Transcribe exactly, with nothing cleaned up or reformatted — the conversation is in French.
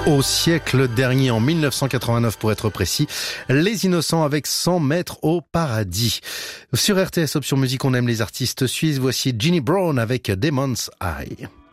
Au siècle dernier, en mille neuf cent quatre-vingt-neuf pour être précis, Les Innocents avec cent mètres au paradis. Sur R T S Option Musique, on aime les artistes suisses. Voici Ginny Brown avec Demon's Eye.